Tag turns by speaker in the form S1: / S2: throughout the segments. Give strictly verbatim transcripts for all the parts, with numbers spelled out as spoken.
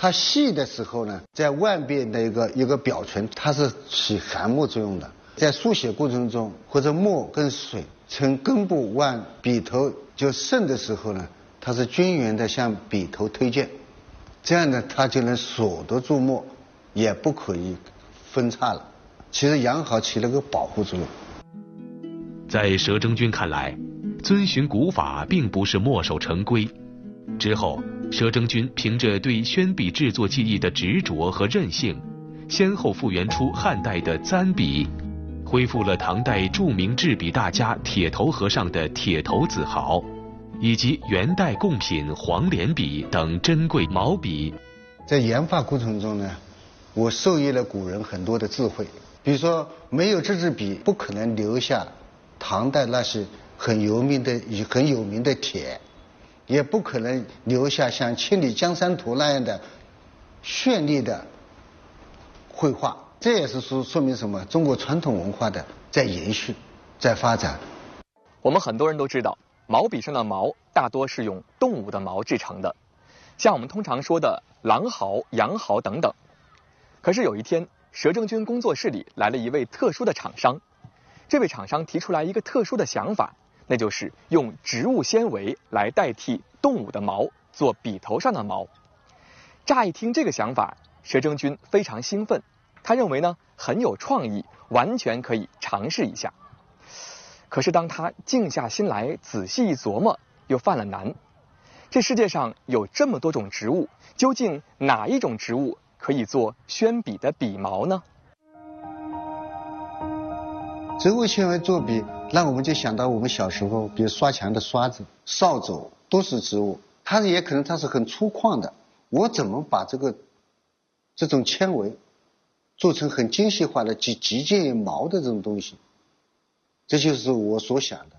S1: 它细的时候呢，在外边的一个一个表层，它是起含墨作用的。在书写过程中，或者墨跟水从根部往笔头就渗的时候呢，它是均匀的向笔头推荐，这样呢，它就能锁得住墨，也不可以分叉了。其实羊毫起了个保护作用。
S2: 在佘征钧看来，遵循古法并不是墨守成规。之后，佘征钧凭着对宣笔制作技艺的执着和韧性，先后复原出汉代的簪笔，恢复了唐代著名制笔大家铁头和尚的铁头子豪，以及元代贡品黄连笔等珍贵毛笔。
S1: 在研发过程中呢，我受益了古人很多的智慧。比如说，没有这支笔，不可能留下唐代那些很有名的、很有名的帖，也不可能留下像《千里江山图》那样的绚丽的绘画。这也是说说明什么？中国传统文化的在延续，在发展。
S3: 我们很多人都知道，毛笔上的毛大多是用动物的毛制成的，像我们通常说的狼毫、羊毫等等。可是有一天，佘征钧工作室里来了一位特殊的厂商，这位厂商提出来一个特殊的想法，那就是用植物纤维来代替动物的毛做笔头上的毛。乍一听这个想法，佘征钧非常兴奋，他认为呢很有创意，完全可以尝试一下。可是当他静下心来仔细一琢磨，又犯了难。这世界上有这么多种植物，究竟哪一种植物可以做宣笔的笔毛呢？
S1: 植物纤维做笔，那我们就想到我们小时候，比如刷墙的刷子、扫帚都是植物，它也可能它是很粗犷的。我怎么把这个这种纤维做成很精细化的、极极近于毛的这种东西？这就是我所想的。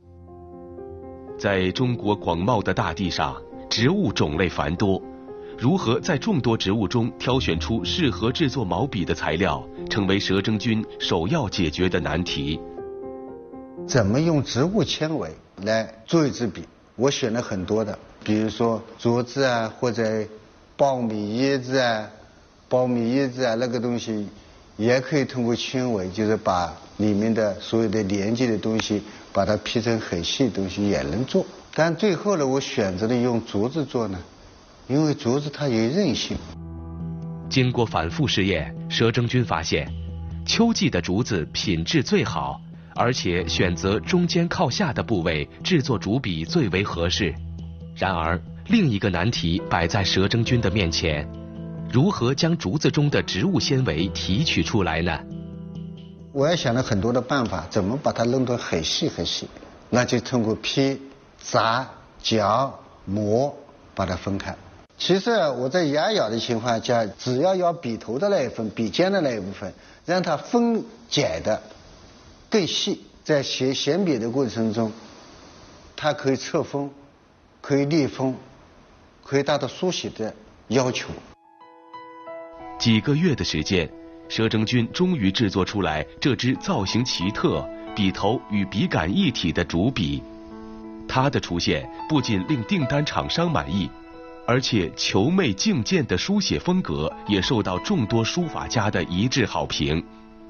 S2: 在中国广袤的大地上，植物种类繁多。如何在众多植物中挑选出适合制作毛笔的材料，成为佘征钧首要解决的难题。
S1: 怎么用植物纤维来做一支笔？我选了很多的，比如说竹子啊，或者苞米叶子啊，苞米叶子啊，那个东西也可以通过纤维，就是把里面的所有的连接的东西，把它劈成很细的东西也能做。但最后呢，我选择了用竹子做呢。因为竹子它有韧性。
S2: 经过反复试验，佘征钧发现，秋季的竹子品质最好，而且选择中间靠下的部位制作竹笔最为合适。然而，另一个难题摆在佘征钧的面前：如何将竹子中的植物纤维提取出来呢？
S1: 我也想了很多的办法，怎么把它弄得很细很细？那就通过劈、砸、绞、磨把它分开。其实我在压咬的情况下，只要咬笔头的那一份、笔尖的那一部分，让它分解的更细，在写显笔的过程中，它可以侧锋，可以逆锋，可以达到书写的要求。
S2: 几个月的时间，佘征钧终于制作出来这支造型奇特、笔头与笔杆一体的竹笔。它的出现不仅令订单厂商满意，而且遒媚静健的书写风格也受到众多书法家的一致好评。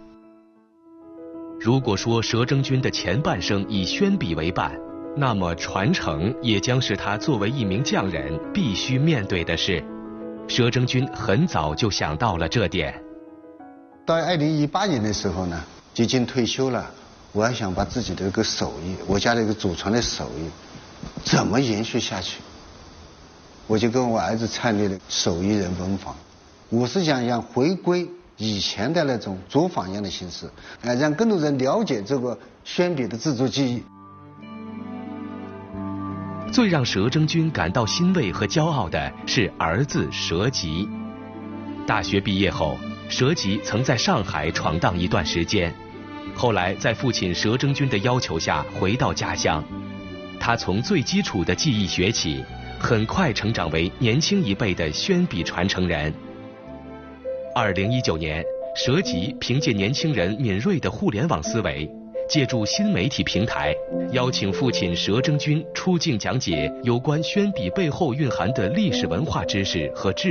S2: 如果说佘征钧的前半生以宣笔为伴，那么传承也将是他作为一名匠人必须面对的事。佘征钧很早就想到了这点。
S1: 到二零一八年的时候呢，接近退休了，我还想把自己的一个手艺，我家的一个祖传的手艺，怎么延续下去？我就跟我儿子创立了手艺人文坊。我是想想回归以前的那种作坊一样的形式，呃，让更多人了解这个宣笔的制作技艺。
S2: 最让佘征钧感到欣慰和骄傲的是儿子佘吉。大学毕业后，佘吉曾在上海闯荡一段时间，后来在父亲佘征钧的要求下回到家乡。他从最基础的技艺学起，很快成长为年轻一辈的宣笔传承人。二零一九年，佘吉凭借年轻人敏锐的互联网思维，借助新媒体平台，邀请父亲佘征钧出镜讲解有关宣笔背后蕴含的历史文化知识和智